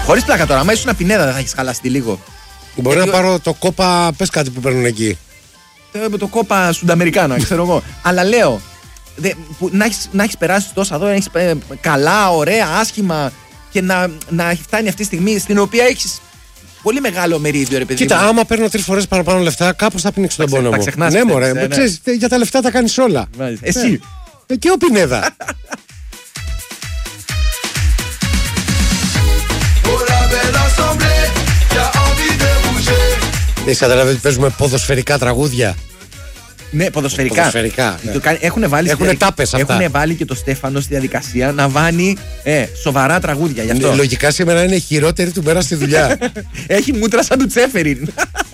Χωρίς πλάκα τώρα, άμα ήσουν Πινέδα δεν θα έχεις χαλαστεί λίγο? Μπορεί να πάρω το κόπα, πες κάτι που παίρνουν εκεί. Το κόπα Σουνταμερικάνα, ξέρω εγώ. Αλλά λέω, να έχεις περάσει τόσα εδώ, να έχεις καλά, ωραία, άσχημα και να φτάνει αυτή τη στιγμή στην οποία έχεις πολύ μεγάλο μερίδιο, ρε παιδί. Κοίτα, άμα παίρνω 3 φορές παραπάνω λεφτά, κάπως θα πνίξω τον πόνο μου. Ναι, μωρέ, ξέρεις, για τα λεφτά τα κάνεις όλα. Εσύ. Και ο Πινέδα. Έχεις καταλάβει ότι παίζουμε ποδοσφαιρικά τραγούδια? Ναι, ποδοσφαιρικά. Ναι. Έχουν τάπες αυτά. Έχουν βάλει και το Στέφανο στη διαδικασία να βάνει σοβαρά τραγούδια γι' αυτό. Λογικά σήμερα είναι η χειρότερη του μέρα στη δουλειά. Έχει μούτρα σαν του Τσέφεριν.